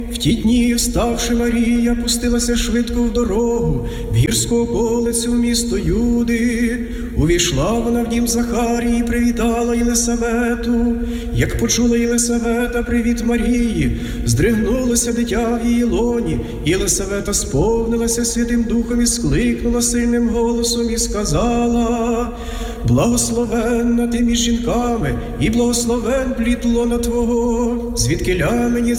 В ті дні, вставши Марія, пустилася швидко в дорогу, в гірську околицю в місто Юди. Увійшла вона в дім Захарії, привітала Єлисавету. Як почула Єлисавета привіт Марії, здригнулося дитя в її лоні. Єлисавета сповнилася Святим Духом і скликнула сильним голосом і сказала: благословенна ти між жінками, і благословен плід лона Твого. Звідкиля мені